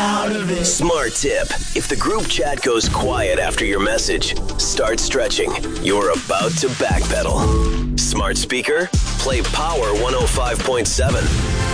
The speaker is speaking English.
out of it. Smart tip. If the group chat goes quiet after your message, start stretching. You're about to backpedal. Smart speaker, play Power 105.7.